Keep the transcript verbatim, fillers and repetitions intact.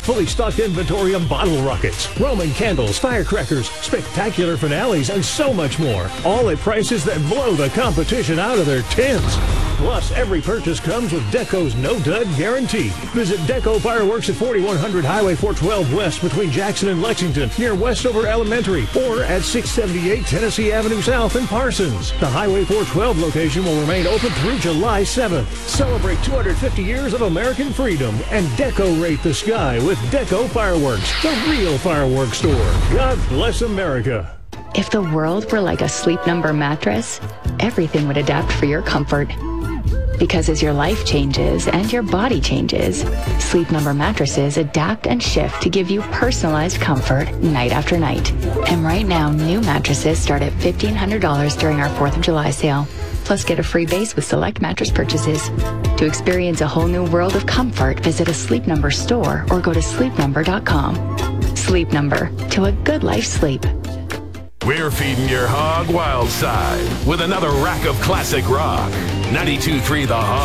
fully stocked inventory of bottle rockets, Roman candles, firecrackers, spectacular finales, and so much more. All at prices that blow the competition out of their tins. Plus, every purchase comes with Deco's no-dud guarantee. Visit Deco Fireworks at forty-one hundred Highway four twelve West between Jackson and Lexington, near Westover Elementary, or at six seventy-eight Tennessee Avenue South in Parsons. The Highway four twelve location will remain open through July seventh. Celebrate two hundred fifty years of American freedom and decorate the sky with Deco Fireworks, the real fireworks store. God bless America. If the world were like a Sleep Number mattress, everything would adapt for your comfort. Because as your life changes and your body changes, Sleep Number mattresses adapt and shift to give you personalized comfort night after night. And right now, new mattresses start at fifteen hundred dollars during our fourth of July sale. Plus, get a free base with select mattress purchases. To experience a whole new world of comfort, visit a Sleep Number store or go to sleep number dot com. Sleep Number, to a good life sleep. We're feeding your hog wild side with another rack of classic rock. ninety-two point three The Hog.